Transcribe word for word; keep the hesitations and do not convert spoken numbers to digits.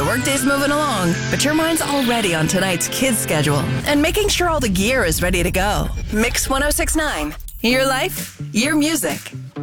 workday's moving along, but your mind's already on tonight's kids' schedule and making sure all the gear is ready to go. Mix one oh six point nine. Your life, your music.